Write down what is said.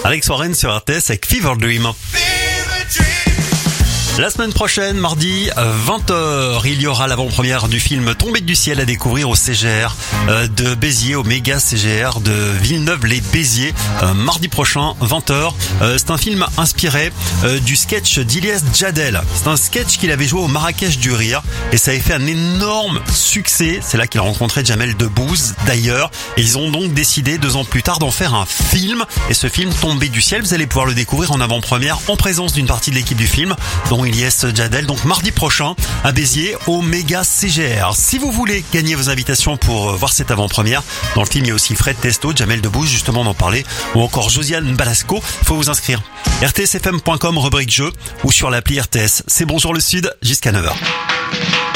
Alex Warren sur RTS avec Fever Dream. La semaine prochaine, mardi 20h, il y aura l'avant-première du film Tombé du ciel à découvrir au CGR de Béziers, au méga CGR de Villeneuve-les-Béziers, mardi prochain 20h. C'est un film inspiré du sketch d'Ilyes Djadel. C'est un sketch qu'il avait joué au Marrakech du Rire et ça avait fait un énorme succès. C'est là qu'il a rencontré Jamel Debbouze d'ailleurs et ils ont donc décidé 2 ans plus tard d'en faire un film. Et ce film Tombé du ciel, vous allez pouvoir le découvrir en avant-première en présence d'une partie de l'équipe du film, dont Ilyes Djadel, donc mardi prochain à Béziers au méga CGR. Si vous voulez gagner vos invitations pour voir cette avant-première, dans le film il y a aussi Fred Testo, Jamel Debbouze justement d'en parler, ou encore Josiane Balasco. Il faut vous inscrire. rtsfm.com rubrique jeu ou sur l'appli RTS. C'est Bonjour le Sud jusqu'à 9h.